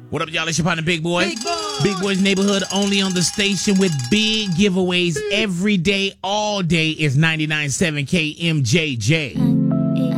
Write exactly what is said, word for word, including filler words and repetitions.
What up, y'all? It's your partner, Big Boy. Big Boy. Big Boy's Neighborhood, only on the station with big giveaways every day, all day. Is ninety-nine point seven K M J J.